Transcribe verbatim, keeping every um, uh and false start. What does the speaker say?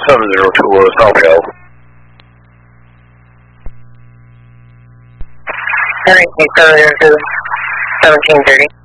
seven zero two zero South Hill. Alright, seven zero two, seventeen thirty.